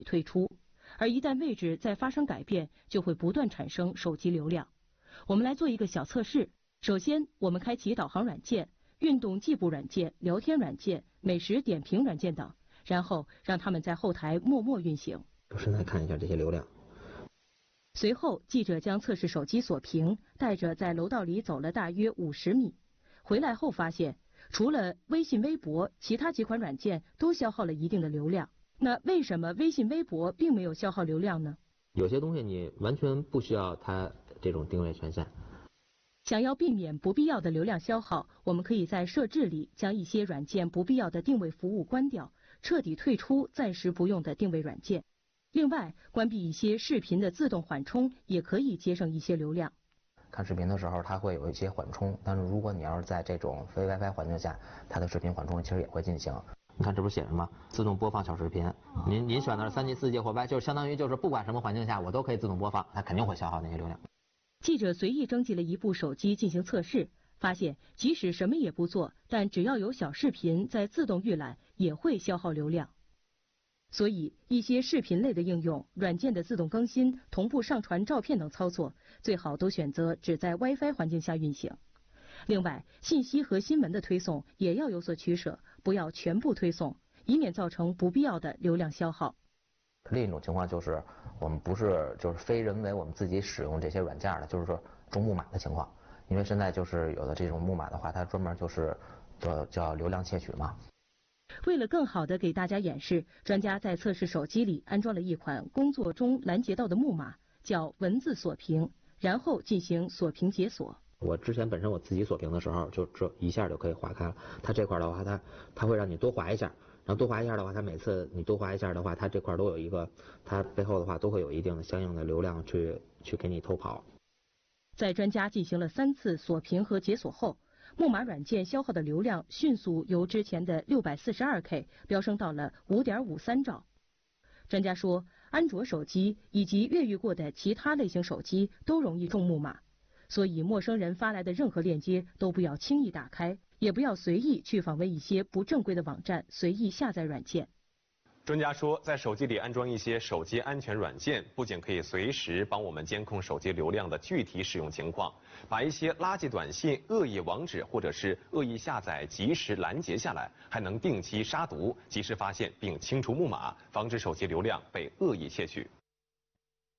退出，而一旦位置再发生改变，就会不断产生手机流量。我们来做一个小测试。首先，我们开启导航软件、运动计步软件、聊天软件、美食点评软件等，然后让它们在后台默默运行。 我现在看一下这些流量。 随后，记者将测试手机锁屏，带着在楼道里走了大约50米，回来后发现，除了微信、微博，其他几款软件都消耗了一定的流量。那为什么微信、微博并没有消耗流量呢？ 有些东西你完全不需要它这种定位权限。 想要避免不必要的流量消耗，我们可以在设置里将一些软件不必要的定位服务关掉，彻底退出暂时不用的定位软件。另外，关闭一些视频的自动缓冲，也可以节省一些流量。 看视频的时候，它会有一些缓冲，但是如果你要是在这种非 WiFi 环境下，它的视频缓冲其实也会进行。 你看这不是写着吗？自动播放小视频。您选的是3G、4G 或 WiFi，就是相当于就是不管什么环境下，我都可以自动播放，它肯定会消耗那些流量。 记者随意征集了一部手机进行测试，发现即使什么也不做，但只要有小视频在自动预览，也会消耗流量。所以，一些视频类的应用、软件的自动更新、同步上传照片等操作，最好都选择只在 WiFi 环境下运行。另外，信息和新闻的推送也要有所取舍，不要全部推送，以免造成不必要的流量消耗。 另一种情况就是，我们不是就是非人为我们自己使用这些软件的，就是说中木马的情况。因为现在就是有的这种木马的话，它专门就是叫流量窃取嘛。 为了更好地给大家演示，专家在测试手机里安装了一款工作中拦截到的木马，叫文字锁屏，然后进行锁屏解锁。 我之前本身我自己锁屏的时候，就这一下就可以划开了。它这块的话，它会让你多划一下，然后多划一下的话，它每次你多划一下的话，它这块都有一个，它背后的话都会有一定的相应的流量去给你偷跑。 在专家进行了3次锁屏和解锁后，木马软件消耗的流量迅速由之前的642K 飙升到了5.53兆。专家说，安卓手机以及越狱过的其他类型手机都容易中木马，所以陌生人发来的任何链接都不要轻易打开，也不要随意去访问一些不正规的网站，随意下载软件。 专家说，在手机里安装一些手机安全软件，不仅可以随时帮我们监控手机流量的具体使用情况，把一些垃圾短信、恶意网址或者是恶意下载及时拦截下来，还能定期杀毒，及时发现并清除木马，防止手机流量被恶意窃取。